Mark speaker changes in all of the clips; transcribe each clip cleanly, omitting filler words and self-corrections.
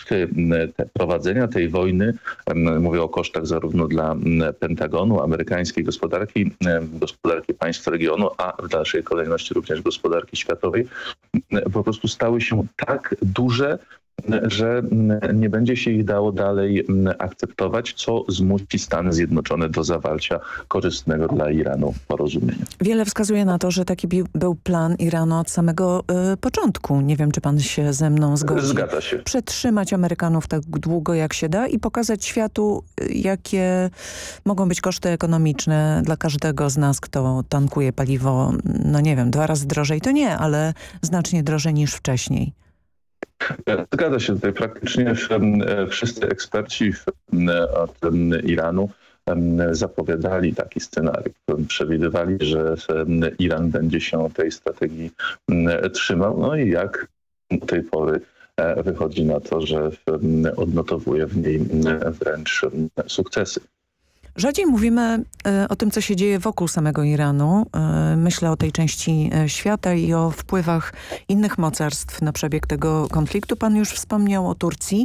Speaker 1: koszty prowadzenia tej wojny, mówię o kosztach zarówno dla Pentagonu, amerykańskiej gospodarki, gospodarki państw regionu, a w dalszej kolejności również gospodarki światowej, po prostu stały się tak duże, że nie będzie się ich dało dalej akceptować, co zmusi Stany Zjednoczone do zawarcia korzystnego dla Iranu porozumienia.
Speaker 2: Wiele wskazuje na to, że taki był plan Iranu od samego początku. Nie wiem, czy pan się ze mną zgodzi.
Speaker 1: Zgadza się.
Speaker 2: Przetrzymać Amerykanów tak długo, jak się da i pokazać światu, jakie mogą być koszty ekonomiczne dla każdego z nas, kto tankuje paliwo, no nie wiem, 2 razy drożej to nie, ale znacznie drożej niż wcześniej.
Speaker 1: Zgadza się tutaj. Praktycznie wszyscy eksperci od Iranu zapowiadali taki scenariusz. Przewidywali, że Iran będzie się tej strategii trzymał. No i jak do tej pory wychodzi na to, że odnotowuje w niej wręcz sukcesy.
Speaker 2: Rzadziej mówimy o tym, co się dzieje wokół samego Iranu. Myślę o tej części świata i o wpływach innych mocarstw na przebieg tego konfliktu. Pan już wspomniał o Turcji.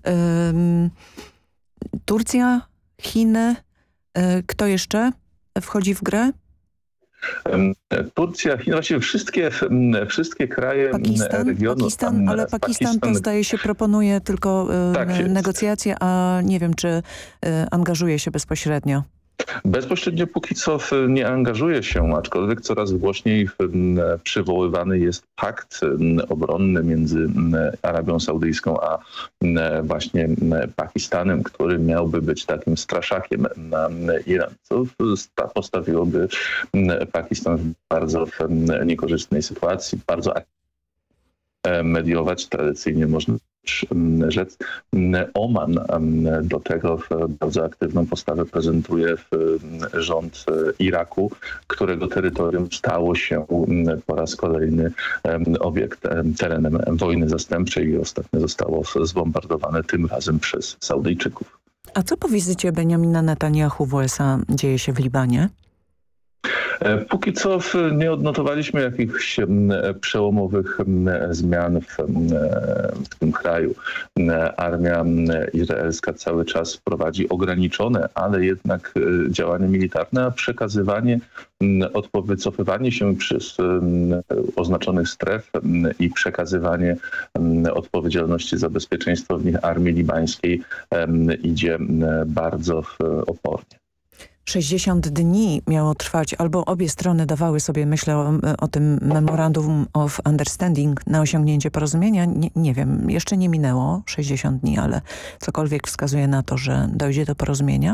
Speaker 2: Turcja, Chiny. Kto jeszcze wchodzi w grę?
Speaker 1: Turcja, Chiny, właściwie wszystkie kraje regionu.
Speaker 2: Pakistan to zdaje się proponuje tylko negocjacje, a nie wiem, czy angażuje się bezpośrednio.
Speaker 1: Bezpośrednio póki co nie angażuje się, aczkolwiek coraz głośniej przywoływany jest pakt obronny między Arabią Saudyjską a właśnie Pakistanem, który miałby być takim straszakiem na Iran, co postawiłoby Pakistan w bardzo niekorzystnej sytuacji, bardzo mediować tradycyjnie można rzec. Oman do tego bardzo aktywną postawę prezentuje rząd Iraku, którego terytorium stało się po raz kolejny terenem wojny zastępczej i ostatnio zostało zbombardowane tym razem przez Saudyjczyków.
Speaker 2: A co po wizycie Benjamina Netanyahu w USA dzieje się w Libanie?
Speaker 1: Póki co nie odnotowaliśmy jakichś przełomowych zmian w tym kraju. Armia izraelska cały czas prowadzi ograniczone, ale jednak działania militarne, a przekazywanie, wycofywanie się przez oznaczonych stref i przekazywanie odpowiedzialności za bezpieczeństwo w nich armii libańskiej idzie bardzo opornie.
Speaker 2: 60 dni miało trwać, albo obie strony dawały sobie, myślę o tym Memorandum of Understanding na osiągnięcie porozumienia. Nie wiem, jeszcze nie minęło 60 dni, ale cokolwiek wskazuje na to, że dojdzie do porozumienia?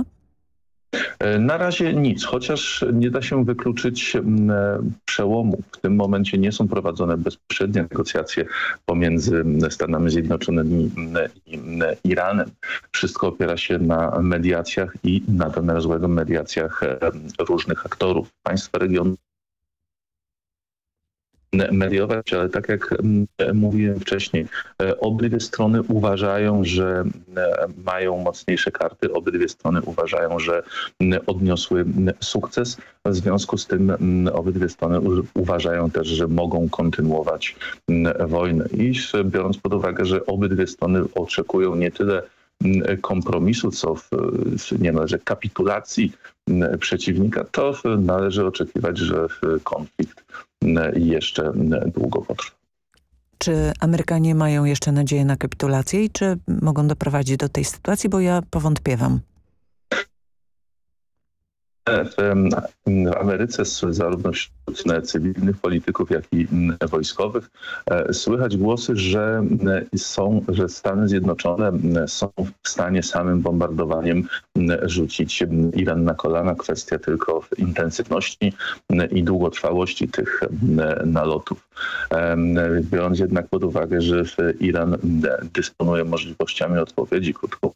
Speaker 1: Na razie nic, chociaż nie da się wykluczyć przełomu. W tym momencie nie są prowadzone bezpośrednie negocjacje pomiędzy Stanami Zjednoczonymi i Iranem. Wszystko opiera się na mediacjach i na domiar złego mediacjach różnych aktorów. Państwa regionu mediować, ale tak jak mówiłem wcześniej, obydwie strony uważają, że mają mocniejsze karty, obydwie strony uważają, że odniosły sukces. W związku z tym obydwie strony uważają też, że mogą kontynuować wojnę. I biorąc pod uwagę, że obydwie strony oczekują nie tyle kompromisu, co niemalże kapitulacji przeciwnika, to należy oczekiwać, że konflikt jeszcze długo potrwa.
Speaker 2: Czy Amerykanie mają jeszcze nadzieję na kapitulację i czy mogą doprowadzić do tej sytuacji, bo ja powątpiewam.
Speaker 1: W Ameryce zarówno wśród cywilnych polityków, jak i wojskowych słychać głosy, że Stany Zjednoczone są w stanie samym bombardowaniem rzucić Iran na kolana. Kwestia tylko intensywności i długotrwałości tych nalotów. Biorąc jednak pod uwagę, że Iran dysponuje możliwościami odpowiedzi krótko,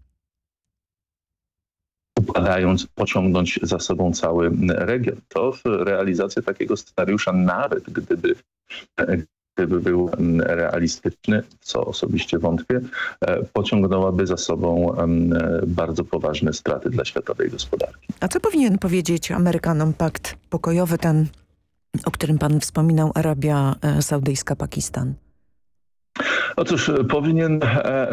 Speaker 1: upadając, pociągnąć za sobą cały region. To realizacja takiego scenariusza, nawet gdyby był realistyczny, co osobiście wątpię, pociągnęłaby za sobą bardzo poważne straty dla światowej gospodarki.
Speaker 2: A co powinien powiedzieć Amerykanom pakt pokojowy, ten, o którym pan wspominał, Arabia Saudyjska, Pakistan?
Speaker 1: Otóż powinien